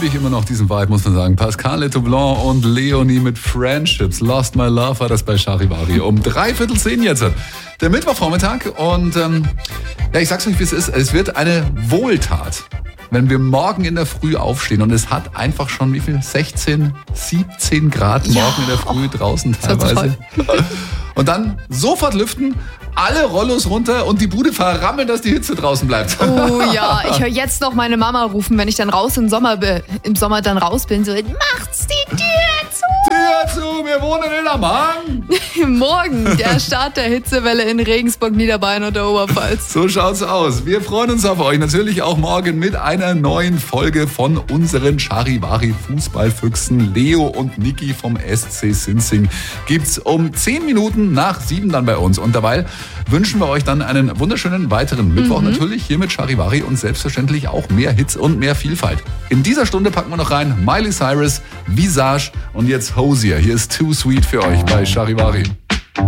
liebe ich immer noch diesen Vibe, muss man sagen. Pascal Letoublon und Leonie mit Friendships. Lost My Love war das bei Charivari. Um 9:45 jetzt. Der Mittwochvormittag. Und ich sag's euch, wie es ist. Es wird eine Wohltat, wenn wir morgen in der Früh aufstehen. Und es hat einfach schon, wie viel? 16, 17 Grad morgen in der Früh draußen teilweise. Und dann sofort lüften, alle Rollos runter und die Bude verrammeln, dass die Hitze draußen bleibt. Oh ja, ich höre jetzt noch meine Mama rufen, wenn ich dann im Sommer dann raus bin. So, macht's die Tür zu! Tür zu, wir wohnen in Amman. Morgen der Start der Hitzewelle in Regensburg, Niederbayern und der Oberpfalz. So schaut's aus. Wir freuen uns auf euch. Natürlich auch morgen mit einer neuen Folge von unseren Charivari Fußballfüchsen. Leo und Niki vom SC Sinzing gibt's um 10 Minuten nach 7 dann bei uns. Und dabei wünschen wir euch dann einen wunderschönen weiteren Mittwoch. Natürlich hier mit Charivari und selbstverständlich auch mehr Hits und mehr Vielfalt. In dieser Stunde packen wir noch rein Miley Cyrus, Visage und jetzt Hosier. Hier ist Too Sweet für euch bei Charivari.